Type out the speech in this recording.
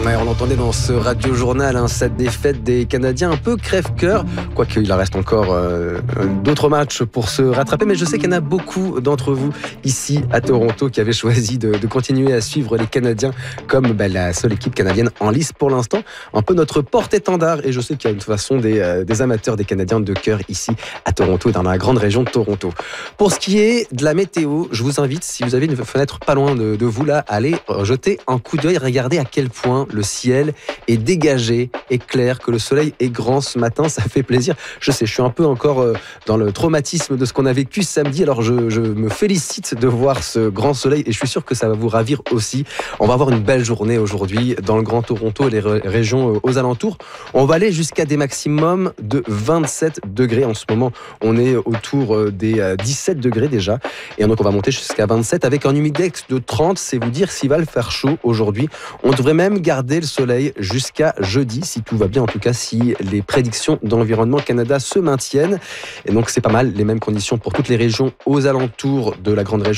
Ouais, on l'entendait dans ce radio-journal, cette défaite des Canadiens un peu crève-cœur, quoique il en reste encore d'autres matchs pour se rattraper, mais je sais qu'il y en a beaucoup d'entre vous ici à Toronto qui avaient choisi de continuer à suivre les Canadiens comme la seule équipe canadienne en lice pour l'instant, un peu notre porte-étendard, et je sais qu'il y a une façon des amateurs des Canadiens de cœur ici à Toronto et dans la grande région de Toronto. Pour ce qui est de la météo, je vous invite, si vous avez une fenêtre pas loin de vous là, à aller jeter un coup d'œil, regardez à quel point le ciel est dégagé et clair, que le soleil est grand ce matin, ça fait plaisir. Je sais, je suis un peu encore dans le traumatisme de ce qu'on a vécu samedi, alors je me félicite de voir ce grand soleil et je suis sûr que ça va vous ravir aussi. On va avoir une belle journée aujourd'hui dans le Grand Toronto et les régions aux alentours. On va aller jusqu'à des maximums de 27 degrés en ce moment. On est autour des 17 degrés déjà et donc on va monter jusqu'à 27 avec un humidex de 30, c'est vous dire s'il va le faire chaud aujourd'hui. On devrait même garder le soleil jusqu'à jeudi, si tout va bien, en tout cas si les prédictions d'Environnement Canada se maintiennent. Et donc c'est pas mal, les mêmes conditions pour toutes les régions aux alentours de la grande région